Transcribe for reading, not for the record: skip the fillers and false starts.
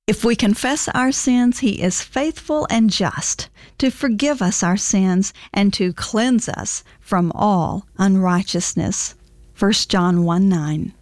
If we confess our sins, He is faithful and just to forgive us our sins and to cleanse us from all unrighteousness. 1 John 1:9.